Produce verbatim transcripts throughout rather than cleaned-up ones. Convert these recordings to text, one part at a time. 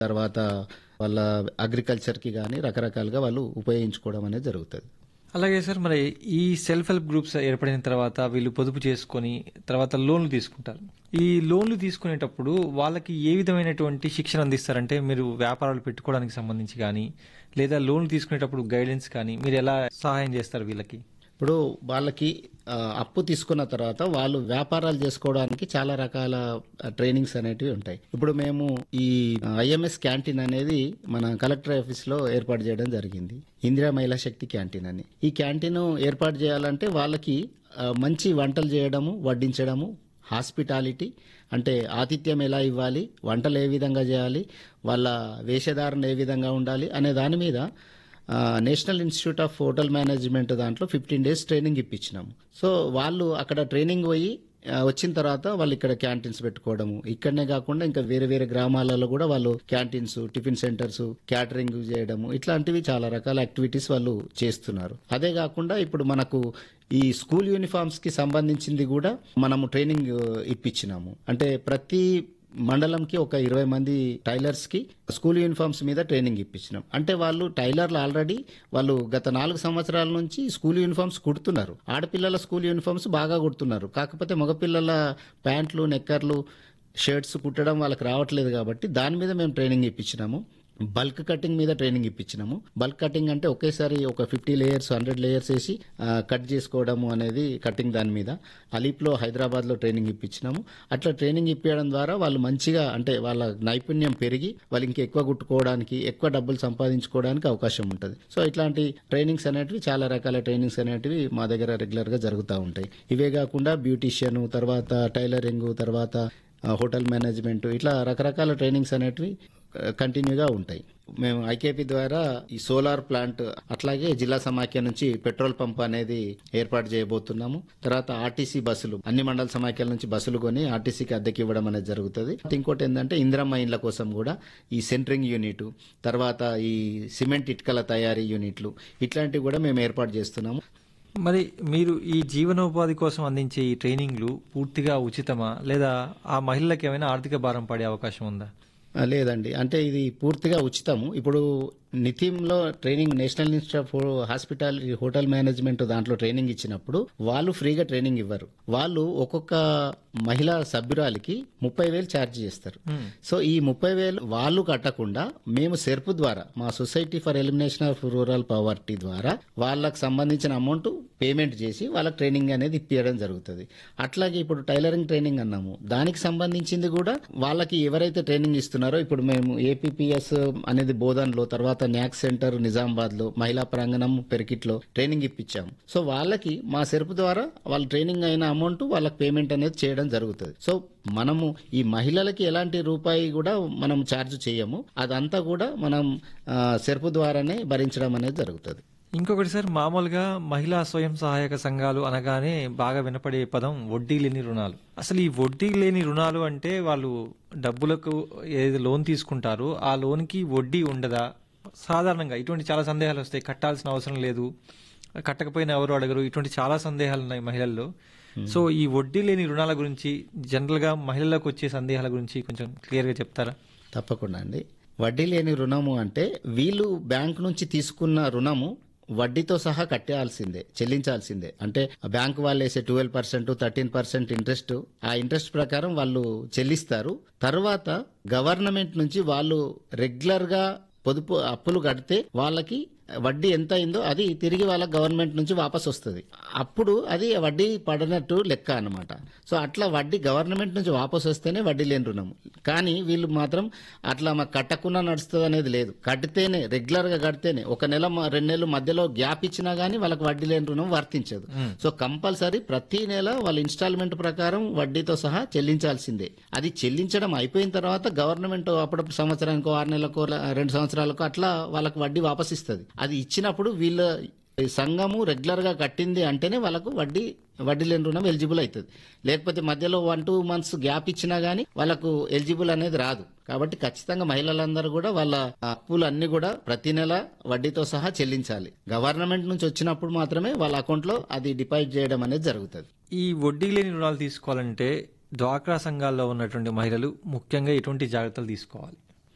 తర్వాత వాళ్ళ అగ్రికల్చర్కి కానీ రకరకాలుగా వాళ్ళు ఉపయోగించుకోవడం అనేది జరుగుతుంది. అలాగే సార్, మరి ఈ సెల్ఫ్ హెల్ప్ గ్రూప్స్ ఏర్పడిన తర్వాత వీళ్ళు పొదుపు చేసుకొని తర్వాత లోన్లు తీసుకుంటారు. ఈ లోన్లు తీసుకునేటప్పుడు వాళ్ళకి ఏ విధమైనటువంటి శిక్షణ అందిస్తారంటే, మీరు వ్యాపారాలు పెట్టుకోవడానికి సంబంధించి కానీ లేదా లోన్లు తీసుకునేటప్పుడు గైడెన్స్ కానీ మీరు ఎలా సహాయం చేస్తారు వీళ్ళకి? ఇప్పుడు వాళ్ళకి ఆ, అప్పు తీసుకున్న తర్వాత వాళ్ళు వ్యాపారాలు చేసుకోవడానికి చాలా రకాల ట్రైనింగ్స్ అనేటివి ఉంటాయి. ఇప్పుడు మేము ఈ ఐఎంఎస్ క్యాంటీన్ అనేది మన కలెక్టర్ ఆఫీస్ లో ఏర్పాటు చేయడం జరిగింది. ఇందిరా మహిళా శక్తి క్యాంటీన్ అని. ఈ క్యాంటీన్ ఏర్పాటు చేయాలంటే వాళ్ళకి ఆ, మంచి వంటలు చేయడము, వడ్డించడము, హాస్పిటాలిటీ అంటే ఆతిథ్యం ఎలా ఇవ్వాలి, వంటలు ఏ విధంగా చేయాలి, వాళ్ళ వేషధారణ ఏ విధంగా ఉండాలి అనే దాని మీద ఆ, national institute of hotel management దాంట్లో ఫిఫ్టీన్ డేస్ ట్రైనింగ్ ఇప్పించినాము. సో వాళ్ళు అక్కడ ట్రైనింగ్ పోయి ఆ, వచ్చిన తర్వాత వాళ్ళు ఇక్కడ క్యాంటీన్స్ పెట్టుకోవడము, ఇక్కడనే కాకుండా ఇంకా వేరే వేరే గ్రామాలలో కూడా వాళ్ళు క్యాంటీన్స్, టిఫిన్ సెంటర్స్, క్యాటరింగ్ చేయడము, ఇట్లాంటివి చాలా రకాల యాక్టివిటీస్ వాళ్ళు చేస్తున్నారు. అదే కాకుండా ఇప్పుడు మనకు ఈ స్కూల్ యూనిఫామ్స్ కి సంబంధించింది కూడా మనము ట్రైనింగ్ ఇప్పించినాము. అంటే ప్రతి మండలంకి ఒక ఇరవై మంది టైలర్స్ కి స్కూల్ యూనిఫామ్స్ మీద ట్రైనింగ్ ఇప్పించినాం. అంటే వాళ్ళు టైలర్లు ఆల్రెడీ వాళ్ళు గత నాలుగు సంవత్సరాల నుంచి స్కూల్ యూనిఫామ్స్ కుడుతున్నారు. ఆడపిల్లల స్కూల్ యూనిఫామ్స్ బాగా కుడుతున్నారు. కాకపోతే మగపిల్లల ప్యాంట్లు, నెక్కర్లు, షర్ట్స్ కుట్టడం వాళ్ళకి రావట్లేదు కాబట్టి దాని మీద మేము ట్రైనింగ్ ఇప్పించినాము. బల్క్ కటింగ్ మీద ట్రైనింగ్ ఇప్పించినాము. బల్క్ కటింగ్ అంటే ఒకేసారి ఒక ఫిఫ్టీ లేయర్స్ హండ్రెడ్ లేయర్స్ వేసి ఆ, కట్ చేసుకోవడము అనేది కటింగ్ దాని మీద అలీప్లో హైదరాబాద్ లో ట్రైనింగ్ ఇప్పించినాము. అట్లా ట్రైనింగ్ ఇప్పించడం ద్వారా వాళ్ళు మంచిగా అంటే వాళ్ళ నైపుణ్యం పెరిగి వాళ్ళు ఇంకా ఎక్కువ కుట్టుకోవడానికి, ఎక్కువ డబ్బులు సంపాదించుకోవడానికి అవకాశం ఉంటుంది. సో ఇట్లాంటి ట్రైనింగ్స్ అనేటివి చాలా రకాల ట్రైనింగ్స్ అనేటివి మా దగ్గర రెగ్యులర్ గా జరుగుతూ ఉంటాయి. ఇవే కాకుండా బ్యూటీషియన్, తర్వాత టైలరింగ్, తర్వాత ఆ, హోటల్ మేనేజ్మెంట్, ఇట్లా రకరకాల ట్రైనింగ్స్ అనేటివి కంటిన్యూగా ఉంటాయి. మేము ఐకేపీ ద్వారా ఈ సోలార్ ప్లాంట్ అట్లాగే జిల్లా సమాఖ్య నుంచి పెట్రోల్ పంప్ అనేది ఏర్పాటు చేయబోతున్నాము. తర్వాత ఆర్టీసీ బస్సులు అన్ని మండల సమాఖ్యల నుంచి బస్సులు కొని ఆర్టీసీకి అద్దెకి ఇవ్వడం అనేది జరుగుతుంది. ఇంకోటి ఏంటంటే ఇందిరమ్మ ఇండ్ల కోసం కూడా ఈ సెంటరింగ్ యూనిట్, తర్వాత ఈ సిమెంట్ ఇటుకల తయారీ యూనిట్లు, ఇట్లాంటివి కూడా మేము ఏర్పాటు చేస్తున్నాము. మరి మీరు ఈ జీవనోపాధి కోసం అందించే ఈ ట్రైనింగ్లు పూర్తిగా ఉచితమా లేదా ఆ మహిళలకు ఏమైనా ఆర్థిక భారం పడే అవకాశం ఉందా? ఆ, లేదండి. అంటే ఇది పూర్తిగా ఉచితము. ఇప్పుడు నితిన్లో training national institute of hospitality hotel management దాంట్లో ట్రైనింగ్ ఇచ్చినప్పుడు వాళ్ళు ఫ్రీగా ట్రైనింగ్ ఇవ్వరు. వాళ్ళు ఒక్కొక్క మహిళా సభ్యురాలికి ముప్పై వేలు ఛార్జ్ చేస్తారు. సో ఈ ముప్పై వేలు వాళ్ళు కట్టకుండా మేము సెర్పు ద్వారా మా society for elimination of rural poverty ద్వారా వాళ్ళకి సంబంధించిన అమౌంట్ పేమెంట్ చేసి వాళ్ళకి ట్రైనింగ్ అనేది ఇప్పించడం జరుగుతుంది. అట్లాగే ఇప్పుడు టైలరింగ్ ట్రైనింగ్ అన్నాము, దానికి సంబంధించింది కూడా వాళ్ళకి ఎవరైతే ట్రైనింగ్ ఇస్తున్నారో ఇప్పుడు మేము ఏపీపీఎస్ అనేది బోధన్లో, తర్వాత న్యాక్ సెంటర్ నిజామాబాద్ లో, మహిళా ప్రాంగణం పెరికిట్లో ట్రైనింగ్ ఇప్పించాము. సో వాళ్ళకి మా సెర్పు ద్వారా వాళ్ళ ట్రైనింగ్ అయిన అమౌంట్ వాళ్ళకి పేమెంట్ అనేది చేయడం జరుగుతుంది. సో మనము ఈ మహిళలకి ఎలాంటి రూపాయి కూడా మనం ఛార్జ్ చేయము. అదంతా కూడా మనం ఆ, సెర్పు ద్వారానే భరించడం అనేది జరుగుతుంది. ఇంకొకటి సార్, మామూలుగా మహిళా స్వయం సహాయక సంఘాలు అనగానే బాగా వినపడే పదం వడ్డీ లేని రుణాలు. అసలు ఈ వడ్డీ లేని రుణాలు అంటే వాళ్ళు డబ్బులకు ఏది లోన్ తీసుకుంటారో ఆ లోన్కి వడ్డీ ఉండదా? సాధారణంగా ఇటువంటి చాలా సందేహాలు వస్తాయి. కట్టాల్సిన అవసరం లేదు, కట్టకపోయినా ఎవరు అడగరు, ఇటువంటి చాలా సందేహాలు ఉన్నాయి మహిళల్లో. సో ఈ వడ్డీ లేని రుణాల గురించి, జనరల్ గా మహిళలకు వచ్చే సందేహాల గురించి కొంచెం క్లియర్ గా చెప్తారా? తప్పకుండా అండి. వడ్డీ లేని రుణము అంటే వీళ్ళు బ్యాంక్ నుంచి తీసుకున్న రుణము వడ్డీతో సహా కట్టాల్సిందే, చెల్లించాల్సిందే. అంటే బ్యాంకు వాళ్ళు వేసే twelve percent thirteen percent interest, ఆ ఇంట్రెస్ట్ ప్రకారం వాళ్ళు చెల్లిస్తారు. తర్వాత గవర్నమెంట్ నుంచి వాళ్ళు రెగ్యులర్ గా పొదుపు అప్పులు కడితే వాళ్ళకి వడ్డీ ఎంత అయిందో అది తిరిగి వాళ్ళ గవర్నమెంట్ నుంచి వాపస్ వస్తుంది. అప్పుడు అది వడ్డీ పడినట్టు లెక్క అన్నమాట. సో అట్లా వడ్డీ గవర్నమెంట్ నుంచి వాపస్ వస్తేనే వడ్డీ లేని రుణం. కానీ వీళ్ళు మాత్రం అట్లా మాకు కట్టకుండా నడుస్తుంది అనేది లేదు. కడితేనే, రెగ్యులర్ గా కడితేనే, ఒక నెల మ- రెండు నెలలు మధ్యలో గ్యాప్ ఇచ్చినా గానీ వాళ్ళకి వడ్డీ లేని రుణం వర్తించదు. సో కంపల్సరీ ప్రతి నెల వాళ్ళ ఇన్స్టాల్మెంట్ ప్రకారం వడ్డీతో సహా చెల్లించాల్సిందే. అది చెల్లించడం అయిపోయిన తర్వాత గవర్నమెంట్ అప్పుడప్పుడు సంవత్సరానికో, ఆరు నెలలకో, రెండు సంవత్సరాలకో అట్లా వాళ్ళకి వడ్డీ వాపస్ ఇస్తుంది. అది ఇచ్చినప్పుడు వీళ్ళ సంఘము రెగ్యులర్ గా కట్టింది అంటేనే వాళ్ళకు వడ్డీ వడ్డీ లేని రుణం ఎలిజిబుల్ అవుతుంది. లేకపోతే మధ్యలో వన్ టూ మంత్స్ గ్యాప్ ఇచ్చినా గానీ వాళ్ళకు ఎలిజిబుల్ అనేది రాదు. కాబట్టి ఖచ్చితంగా మహిళలందరూ కూడా వాళ్ళ అప్పులు అన్ని కూడా ప్రతి నెల వడ్డీతో సహా చెల్లించాలి. గవర్నమెంట్ నుంచి వచ్చినప్పుడు మాత్రమే వాళ్ళ అకౌంట్ లో అది డిపాజిట్ చేయడం అనేది జరుగుతుంది. ఈ వడ్డీ లేని రుణాలు తీసుకోవాలంటే డ్వాక్రా సంఘాల్లో ఉన్నటువంటి మహిళలు ముఖ్యంగా ఎటువంటి జాగ్రత్తలు తీసుకోవాలి?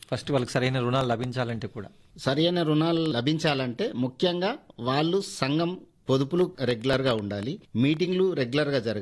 ఫస్ట్ వాళ్ళకి సరైన రుణాలు లభించాలంటే కూడా సరైన రుణాలు లభించాలంటే ముఖ్యంగా వాళ్ళు సంఘం పొదుపులు రెగ్యులర్ గా ఉండాలి, మీటింగ్లు రెగ్యులర్ గా జరగాలి.